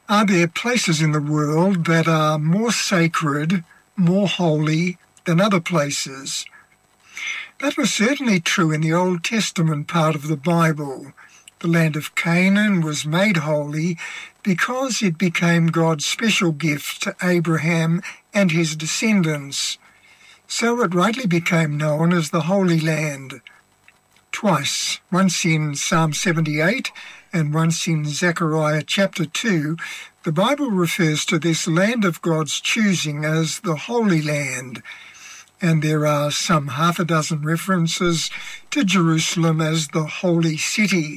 Are there places in the world that are more sacred, more holy than other places? That was certainly true in the Old Testament part of the Bible. The land of Canaan was made holy because it became God's special gift to Abraham and his descendants. So it rightly became known as the Holy Land. Twice, once in Psalm 78 and once in Zechariah chapter 2, the Bible refers to this land of God's choosing as the Holy Land, and there are some half a dozen references to Jerusalem as the Holy City.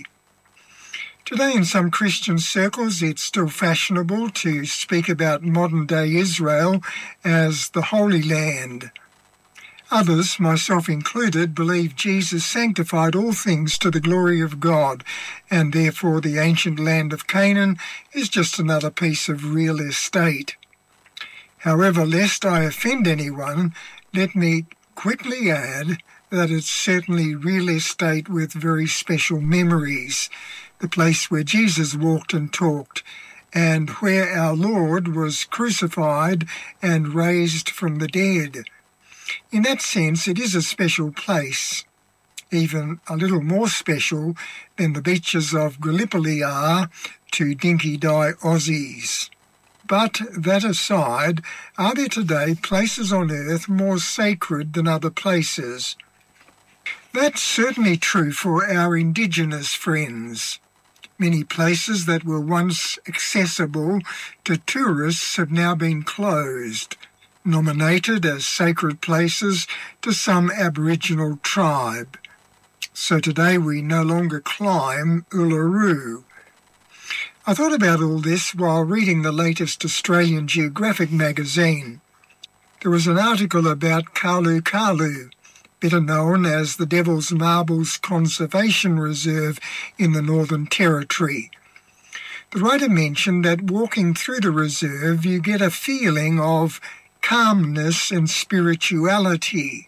Today in some Christian circles it's still fashionable to speak about modern-day Israel as the Holy Land. Others, myself included, believe Jesus sanctified all things to the glory of God, and therefore the ancient land of Canaan is just another piece of real estate. However, lest I offend anyone, let me quickly add that it's certainly real estate with very special memories, the place where Jesus walked and talked, and where our Lord was crucified and raised from the dead. In that sense, it is a special place, even a little more special than the beaches of Gallipoli are to dinky-die Aussies. But that aside, are there today places on earth more sacred than other places? That's certainly true for our Indigenous friends. Many places that were once accessible to tourists have now been closed, nominated as sacred places to some Aboriginal tribe. So today we no longer climb Uluru. I thought about all this while reading the latest Australian Geographic magazine. There was an article about Kalu Kalu, better known as the Devil's Marbles Conservation Reserve in the Northern Territory. The writer mentioned that walking through the reserve you get a feeling of calmness and spirituality.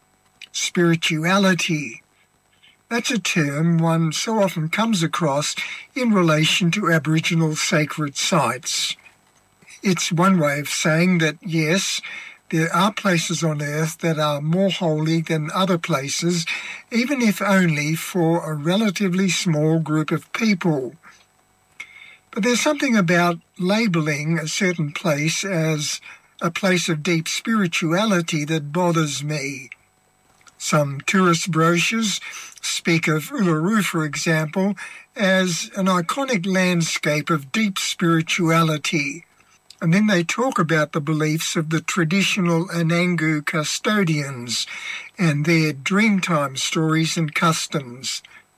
Spirituality. That's a term one so often comes across in relation to Aboriginal sacred sites. It's one way of saying that, yes, there are places on earth that are more holy than other places, even if only for a relatively small group of people. But there's something about labelling a certain place as a place of deep spirituality that bothers me. Some tourist brochures speak of Uluru, for example, as an iconic landscape of deep spirituality. And then they talk about the beliefs of the traditional Anangu custodians and their Dreamtime stories and customs.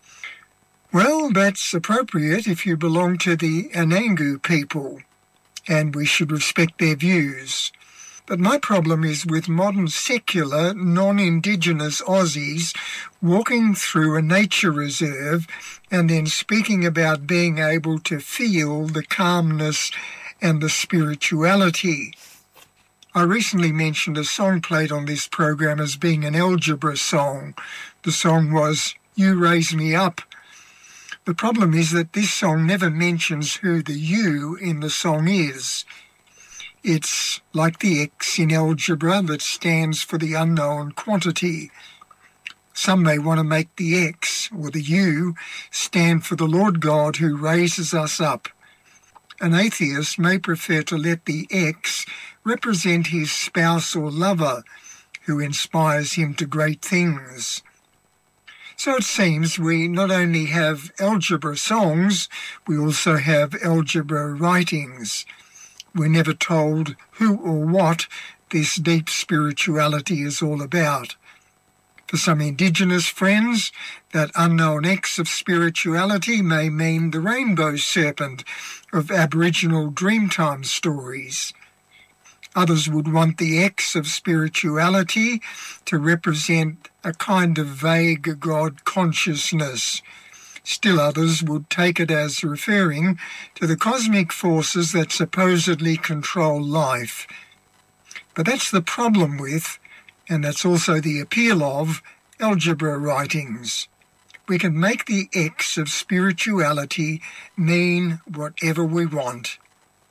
Well, that's appropriate if you belong to the Anangu people, and we should respect their views. But my problem is with modern secular, non-Indigenous Aussies walking through a nature reserve and then speaking about being able to feel the calmness and the spirituality. I recently mentioned a song played on this program as being an algebra song. The song was You Raise Me Up. The problem is that this song never mentions who the you in the song is. It's like the X in algebra that stands for the unknown quantity. Some may want to make the X, or the U, stand for the Lord God who raises us up. An atheist may prefer to let the X represent his spouse or lover, who inspires him to great things. So it seems we not only have algebra songs, we also have algebra writings. We're never told who or what this deep spirituality is all about. For some Indigenous friends, that unknown X of spirituality may mean the rainbow serpent of Aboriginal Dreamtime stories. Others would want the X of spirituality to represent a kind of vague God consciousness. Still others would take it as referring to the cosmic forces that supposedly control life. But that's the problem with, and that's also the appeal of, algebra writings. We can make the X of spirituality mean whatever we want.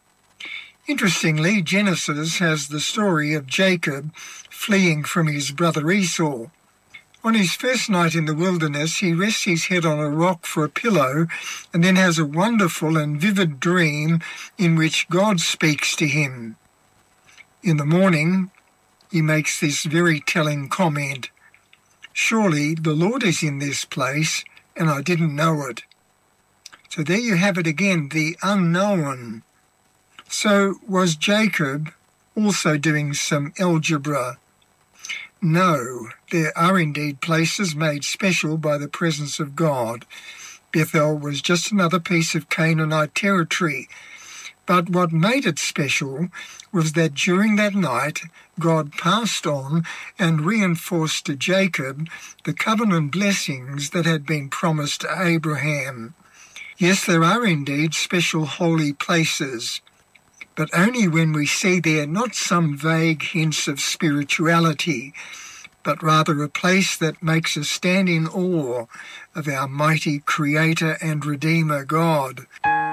Interestingly, Genesis has the story of Jacob fleeing from his brother Esau. On his first night in the wilderness, he rests his head on a rock for a pillow and then has a wonderful and vivid dream in which God speaks to him. In the morning, he makes this very telling comment, "Surely the Lord is in this place, and I didn't know it." So there you have it again, the unknown. So was Jacob also doing some algebra? No, there are indeed places made special by the presence of God. Bethel was just another piece of Canaanite territory. But what made it special was that during that night, God passed on and reinforced to Jacob the covenant blessings that had been promised to Abraham. Yes, there are indeed special holy places, but only when we see there not some vague hints of spirituality, but rather a place that makes us stand in awe of our mighty Creator and Redeemer God.